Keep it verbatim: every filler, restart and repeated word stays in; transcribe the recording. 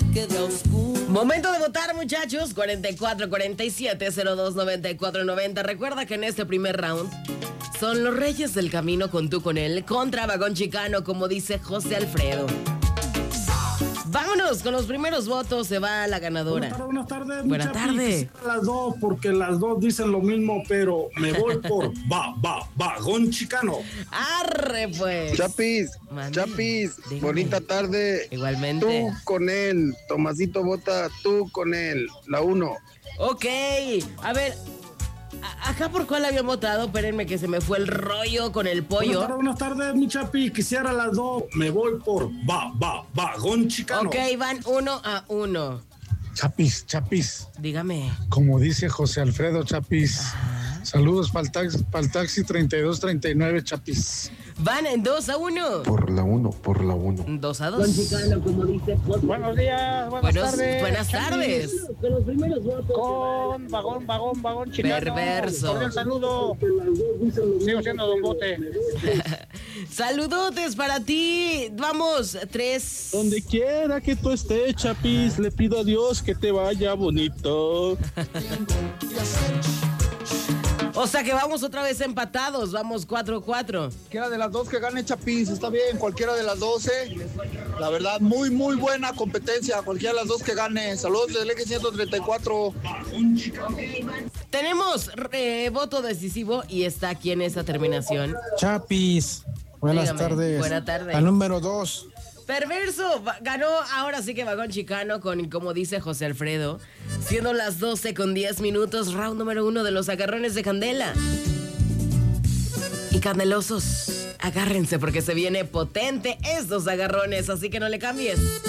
queda oscuro. Momento de votar, muchachos. cuarenta y cuatro cuarenta y siete cero dos noventa y cuatro noventa. Recuerda que en este primer round son los Reyes del Camino con tú con él contra Vagón Chicano, como dice José Alfredo. Vámonos con los primeros votos. Se va la ganadora. Buenas tardes, buenas tardes. Buenas tardes. Las dos, porque las dos dicen lo mismo, pero me voy por va, va, Vagón Chicano. Arre, pues. Chapis, Mande. Chapis, Dígame. bonita tarde. Igualmente. Tú con él, Tomasito vota tú con él, la uno. Ok. A ver. a- Acá por cuál había votado. Espérenme que se me fue el rollo con el Buenas pollo. tardes, buenas tardes, mi Chapi. Quisiera las dos. Me voy por va, va, Vagón Chicano. Ok, van uno a uno. Chapis, Chapis, Dígame. como dice José Alfredo Chapis. Saludos para el taxi, para el taxi treinta y dos treinta y nueve, Chapis. Van en dos a uno. Por la uno, por la uno. Dos a dos. Buenos días, buenas Buenos- tardes. buenas Chapis. tardes. Con vagón, vagón, vagón chicano. Perverso. Cordial saludo. Sigo siendo Don Bote. Saludotes para ti. Vamos, tres. Donde quiera que tú estés, Chapis, le pido a Dios que te vaya bonito. O sea que vamos otra vez empatados. Vamos cuatro a cuatro. Cualquiera de las dos que gane Chapis, está bien, cualquiera de las doce. La verdad, muy, muy buena competencia, cualquiera de las dos que gane. Saludos del eje ciento treinta y cuatro. Tenemos eh, voto decisivo y está aquí en esa terminación. Chapis, buenas Dígame, tardes. buena tarde. Al número dos. Perverso, va- ganó ahora sí que Vagón Chicano con, como dice José Alfredo, siendo las doce con diez minutos, round número uno de los agarrones de Candela. Y candelosos, agárrense porque se viene potente estos agarrones, así que no le cambies.